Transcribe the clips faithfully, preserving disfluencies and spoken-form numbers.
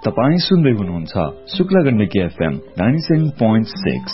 तपाई सुन्दै हुनुहुन्छ Shukla Gandaki FM ninety seven point six.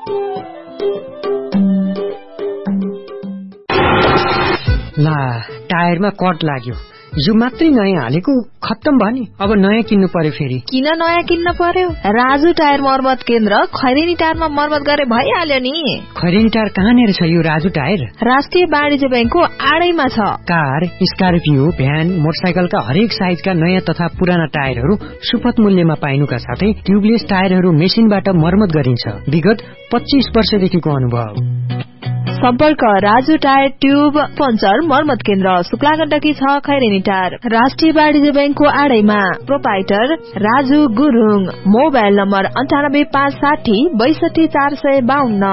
ला टायरमा कट लाग्यो, यो मात्रै नयाँ हालेको खत्तम भयो नि। अब नयाँ किन्नु पर्यो फेरि। किन नयाँ किन्न पर्यो? राजु टायर मर्मत केन्द्र खैरेनी टायरमा मर्मत गरे भइहाल्यो नि। खैरेनी टायर कहाँनिर छ यो राजु टायर? राष्ट्रिय वाणिज्य बैंकको आडैमा छ। कार, स्कर्पियो, भ्यान, मोटरसाइकलका हरेक साइजका नयाँ तथा पुराना टायरहरू सुपथ मूल्यमा पाइनुका साथै ट्युबलेस टायरहरू मेसिनबाट मर्मत गरिन्छ। विगत पच्चीस वर्षदेखिको अनुभव। सम्पर्क राजु टायर ट्युब पञ्चर मर्मत केन्द्र शुक्ला गण्डकी छ खैरेनी टायर, राष्ट्रिय वाणिज्य बैंकको आडैमा। Proprietor Raju Gurung. Mobile number अन्ठानब्बे पाँच साठी बैसठी चार सय बाहन्न।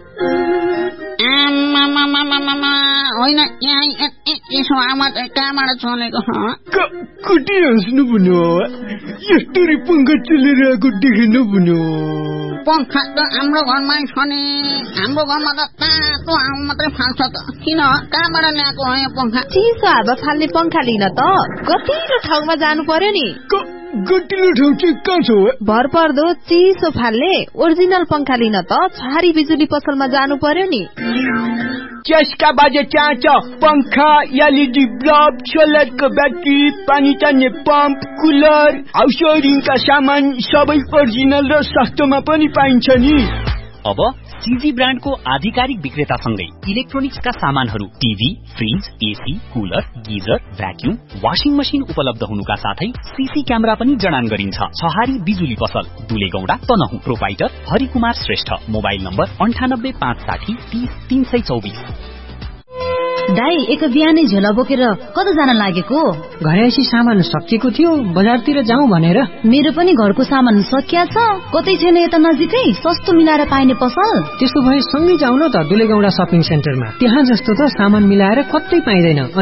होइन यसो आमा कहाँबाट छोनेको कति हाँस्नु भन्यो? यस्तरी पंखा चलिरहेको देख्नु भन्यो? पंखा त हाम्रो घरमै छ नि। हाम्रो घरमा त तातो हावा मात्रै फाल्छ त। किन कहाँबाट ल्याएको हो यो पंखा? चिसो हावा फाल्ने पंखा लिन त गतिलो ठाउँमा जानु पर्यो नि। गतिलो ठाउँ चाहिँ कहाँ छ? भरपर्दो चिसो फाल्ने ओरिजिनल पंखा लिन त छहारी बिजुली पसलमा जानु पर्यो नि। त्यसका बाजे चाहन्छ पंखा, एलईडी बल्ब, सोलरको ब्याट्री, पानी तान्ने पम्प, कुलर, हाउस वायरिङका सामान सबै ओरिजिनल र सस्तोमा पनि पाइन्छ नि। अब सीजी ब्रान्डको आधिकारिक विक्रेतासँगै इलेक्ट्रोनिक्सका सामानहरू TV, fridge, AC, cooler, geyser, vacuum, washing machine उपलब्ध हुनुका साथै सीसी क्यामेरा पनि जडान गरिन्छ। छहारी बिजुली पसल, दुलेगौडा, Tanahun. Proprietor Harikumar Shrestha. Mobile number अन्ठानब्बे पाँच साठी तीस तीन सय चौबिस। दाई एक बिहानै झोला बोकेर कता जान लागेको? घरे आइसी सामान सकिएको थियो, बजारतिर जाउँ भनेर। मेरो पनि घरको सामान सकिया छ। कतै छैन यता नजिकै सस्तो मिलाएर पाइने पसल? त्यसो भए सँगै जाउँ न त दुलेगौडा सपिङ सेन्टरमा। त्यहाँ जस्तो त सामान मिलाएर कतै पाइँदैन।